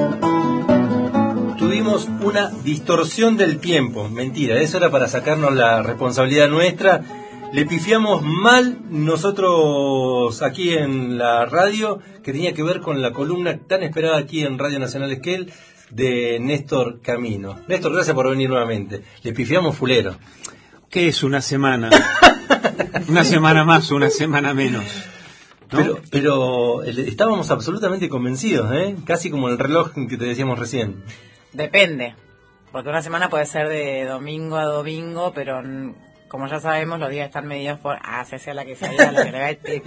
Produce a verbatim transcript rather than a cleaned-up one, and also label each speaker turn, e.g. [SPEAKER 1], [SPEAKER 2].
[SPEAKER 1] Tuvimos una distorsión del tiempo, mentira, eso era para sacarnos la responsabilidad nuestra. Le pifiamos mal nosotros aquí en la radio, que tenía que ver con la columna tan esperada aquí en Radio Nacional Esquel de Néstor Camino. Néstor, gracias por venir nuevamente. Le pifiamos fulero.
[SPEAKER 2] ¿Qué es una semana? Una semana más o una semana menos, ¿no?
[SPEAKER 1] Pero, pero estábamos absolutamente convencidos, ¿eh? Casi como el reloj que te decíamos recién.
[SPEAKER 3] Depende, porque una semana puede ser de domingo a domingo, pero como ya sabemos, los días están medidos por ah, se sea la que sea, la que le va este